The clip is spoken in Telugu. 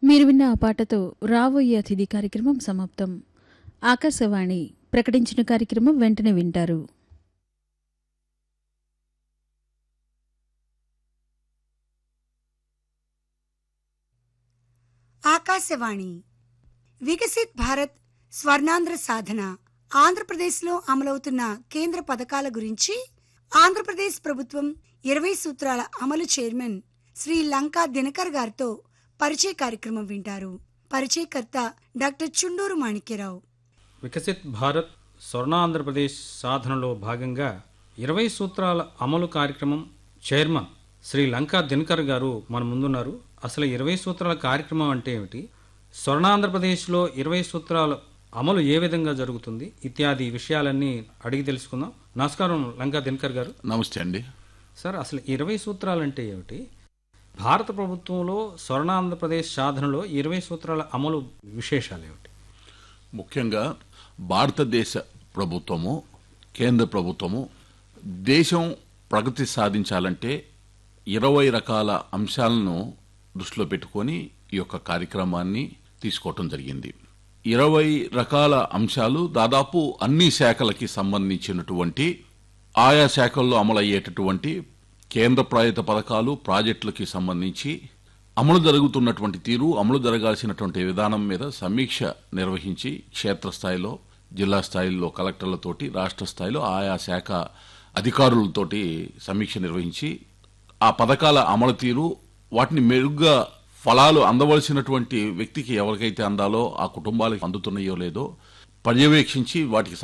మీరు విన్న ఆ పాటతో రాబోయే అతిథి కార్యక్రమం సమాప్తం. ఆకాశవాణి ప్రకటించిన కార్యక్రమం వెంటనే వింటారు. ఆకాశవాణి వికసిత్ భారత్ స్వర్ణాంధ్ర సాధన ఆంధ్రప్రదేశ్లో అమలవుతున్న కేంద్ర పథకాల గురించి ఆంధ్రప్రదేశ్ ప్రభుత్వం 20 సూత్రాల అమలు చైర్మన్ శ్రీ లంకా దినకర్ గారితో పరిచయ కార్యక్రమం వింటారు. పరిచయకర్త డాక్టర్ చుండూరు మాణిక్యరావు. వికసిత్ భారత్ స్వర్ణాంధ్రప్రదేశ్ సాధనలో భాగంగా 20 సూత్రాల అమలు కార్యక్రమం చైర్మన్ శ్రీ లంకా దినకర్ గారు మన ముందున్నారు. అసలు 20 సూత్రాల కార్యక్రమం అంటే ఏమిటి, స్వర్ణాంధ్రప్రదేశ్లో 20 సూత్రాల అమలు ఏ విధంగా జరుగుతుంది ఇత్యాది విషయాలన్నీ అడిగి తెలుసుకుందాం. నమస్కారం లంకా దినకర్ గారు. నమస్తే అండి. సార్, అసలు 20 సూత్రాలు అంటే ఏమిటి? భారత ప్రభుత్వంలో స్వర్ణాంధ్రప్రదేశ్ సాధనలో 20 సూత్రాల అమలు విశేషాలు ఏమిటి? ముఖ్యంగా భారతదేశ ప్రభుత్వము, కేంద్ర ప్రభుత్వము దేశం ప్రగతి సాధించాలంటే 20 రకాల అంశాలను దృష్టిలో పెట్టుకొని ఈ యొక్క కార్యక్రమాన్ని తీసుకోవటం జరిగింది. 20 రకాల అంశాలు దాదాపు అన్ని శాఖలకి సంబంధించినటువంటి ఆయా శాఖల్లో అమలయ్యేటటువంటి కేంద్ర ప్రాయుత పథకాలు, ప్రాజెక్టులకి సంబంధించి అమలు జరుగుతున్నటువంటి తీరు, అమలు జరగాల్సినటువంటి విధానం మీద సమీక్ష నిర్వహించి క్షేత్రస్థాయిలో, జిల్లా స్థాయిలో కలెక్టర్లతోటి, రాష్ట్ర స్థాయిలో ఆయా శాఖ అధికారులతోటి సమీక్ష నిర్వహించి ఆ పథకాల అమలు తీరు, వాటిని మెరుగ్గా ఫలాలు అందవలసినటువంటి వ్యక్తికి ఎవరికైతే అందాలో ఆ కుటుంబాలకు అందుతున్నాయో లేదో పర్యవేక్షించి వాటికి